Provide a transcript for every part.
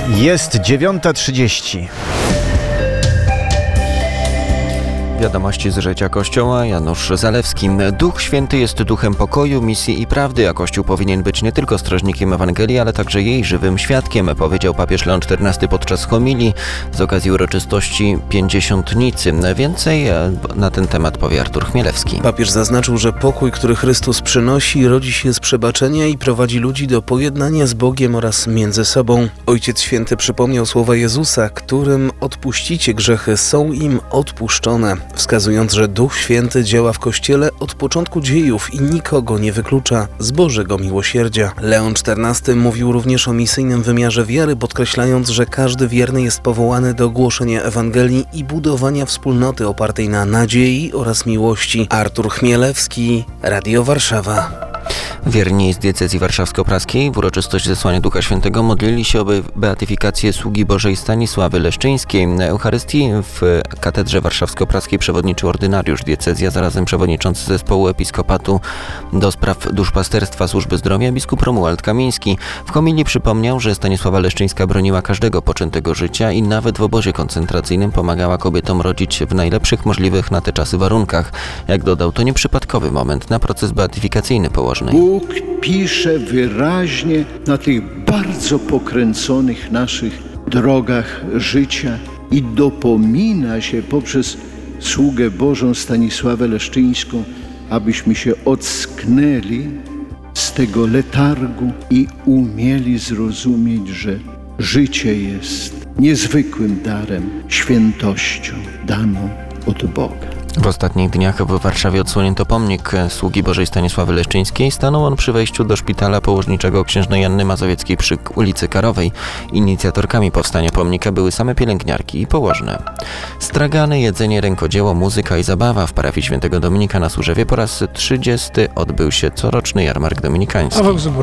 Jest 9:30. Wiadomości z życia Kościoła, Janusz Zalewski. Duch Święty jest duchem pokoju, misji i prawdy, a Kościół powinien być nie tylko strażnikiem Ewangelii, ale także jej żywym świadkiem, powiedział papież Leon XIV podczas homilii z okazji uroczystości Pięćdziesiątnicy. Więcej na ten temat powie Artur Chmielewski. Papież zaznaczył, że pokój, który Chrystus przynosi, rodzi się z przebaczenia i prowadzi ludzi do pojednania z Bogiem oraz między sobą. Ojciec Święty przypomniał słowa Jezusa, którym odpuścicie grzechy, są im odpuszczone, wskazując, że Duch Święty działa w Kościele od początku dziejów i nikogo nie wyklucza z Bożego miłosierdzia. Leon XIV mówił również o misyjnym wymiarze wiary, podkreślając, że każdy wierny jest powołany do głoszenia Ewangelii i budowania wspólnoty opartej na nadziei oraz miłości. Artur Chmielewski, Radio Warszawa. Wierni z diecezji warszawsko-praskiej w uroczystość zesłania Ducha Świętego modlili się o beatyfikację sługi Bożej Stanisławy Leszczyńskiej. Na Eucharystii w katedrze warszawsko-praskiej przewodniczył ordynariusz diecezji, a zarazem przewodniczący zespołu episkopatu do spraw duszpasterstwa służby zdrowia biskup Romuald Kamiński. W homilii przypomniał, że Stanisława Leszczyńska broniła każdego poczętego życia i nawet w obozie koncentracyjnym pomagała kobietom rodzić w najlepszych możliwych na te czasy warunkach. Jak dodał, to nieprzypadkowy moment na proces beatyfikacyjny położnej. Bóg pisze wyraźnie na tych bardzo pokręconych naszych drogach życia i dopomina się poprzez sługę Bożą Stanisławę Leszczyńską, abyśmy się ocknęli z tego letargu i umieli zrozumieć, że życie jest niezwykłym darem, świętością daną od Boga. W ostatnich dniach w Warszawie odsłonięto pomnik sługi Bożej Stanisławy Leszczyńskiej. Stanął on przy wejściu do szpitala położniczego księżnej Anny Mazowieckiej przy ulicy Karowej. Inicjatorkami powstania pomnika były same pielęgniarki i położne. Stragany, jedzenie, rękodzieło, muzyka i zabawa w parafii Świętego Dominika na Służewie po raz 30 odbył się coroczny jarmark dominikański.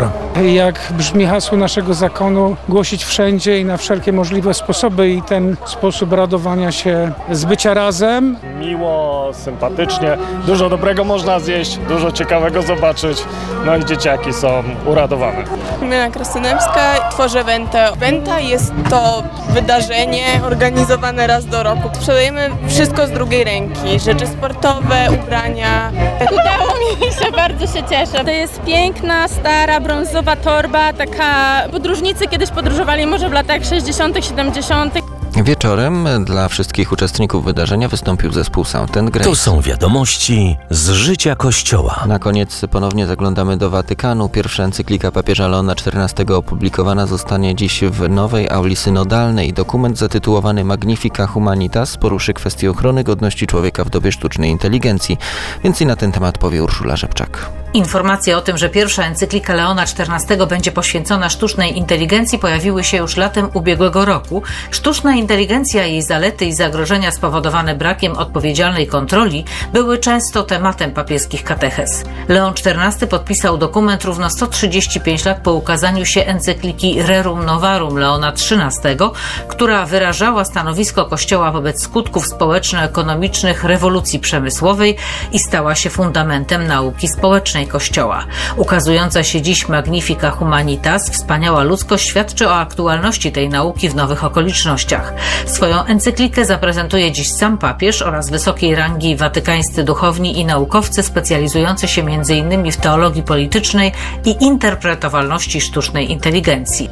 Jak brzmi hasło naszego zakonu, głosić wszędzie i na wszelkie możliwe sposoby i ten sposób radowania się z bycia razem. Miło, sympatycznie, dużo dobrego można zjeść, dużo ciekawego zobaczyć, no i dzieciaki są uradowane. Milena Krastynewska, tworzę Wentę. Wenta jest to wydarzenie organizowane raz do roku. Sprzedajemy wszystko z drugiej ręki, rzeczy sportowe, ubrania. Udało mi się, bardzo się cieszę. To jest piękna, stara, brązowa torba, taka podróżnicy kiedyś podróżowali może w latach 60., 70. Wieczorem dla wszystkich uczestników wydarzenia wystąpił zespół Sound & Grace. To są wiadomości z życia Kościoła. Na koniec ponownie zaglądamy do Watykanu. Pierwsza encyklika papieża Leona XIV opublikowana zostanie dziś w nowej auli synodalnej. Dokument zatytułowany Magnifica Humanitas poruszy kwestię ochrony godności człowieka w dobie sztucznej inteligencji. Więcej na ten temat powie Urszula Rzepczak. Informacje o tym, że pierwsza encyklika Leona XIV będzie poświęcona sztucznej inteligencji, pojawiły się już latem ubiegłego roku. Sztuczna inteligencja, jej zalety i zagrożenia spowodowane brakiem odpowiedzialnej kontroli były często tematem papieskich katechez. Leon XIV podpisał dokument równo 135 lat po ukazaniu się encykliki Rerum Novarum Leona XIII, która wyrażała stanowisko Kościoła wobec skutków społeczno-ekonomicznych rewolucji przemysłowej i stała się fundamentem nauki społecznej Kościoła. Ukazująca się dziś Magnifica Humanitas, wspaniała ludzkość, świadczy o aktualności tej nauki w nowych okolicznościach. Swoją encyklikę zaprezentuje dziś sam papież oraz wysokiej rangi watykańscy duchowni i naukowcy specjalizujący się m.in. w teologii politycznej i interpretowalności sztucznej inteligencji.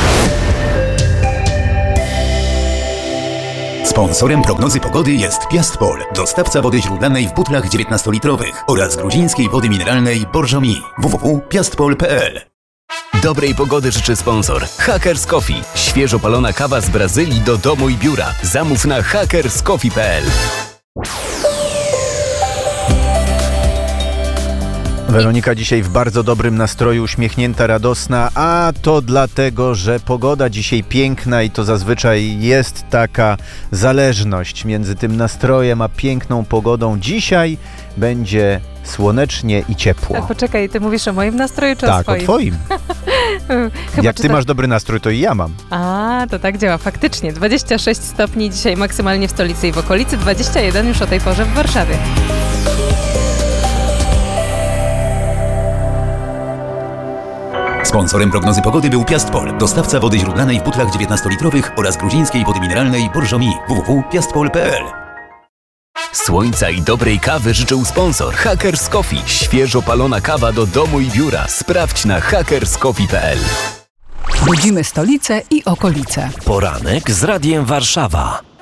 Sponsorem prognozy pogody jest Piastpol, dostawca wody źródlanej w butlach 19-litrowych oraz gruzińskiej wody mineralnej Borjomi. www.piastpol.pl. Dobrej pogody życzy sponsor Hackers Coffee. Świeżo palona kawa z Brazylii do domu i biura. Zamów na hackerscoffee.pl. Weronika dzisiaj w bardzo dobrym nastroju, uśmiechnięta, radosna, a to dlatego, że pogoda dzisiaj piękna i to zazwyczaj jest taka zależność między tym nastrojem a piękną pogodą. Dzisiaj będzie słonecznie i ciepło. A poczekaj, ty mówisz o moim nastroju czy o swoim? Tak, o twoim. Jak ty masz dobry nastrój, to i ja mam. A, to tak działa faktycznie. 26 stopni dzisiaj maksymalnie w stolicy i w okolicy, 21 już o tej porze w Warszawie. Sponsorem prognozy pogody był Piastpol, dostawca wody źródlanej w butlach 19-litrowych oraz gruzińskiej wody mineralnej Borżomi. www.piastpol.pl. Słońca i dobrej kawy życzył sponsor Hackers Coffee. Świeżo palona kawa do domu i biura. Sprawdź na hackerscoffee.pl. Budzimy stolicę i okolice. Poranek z Radiem Warszawa.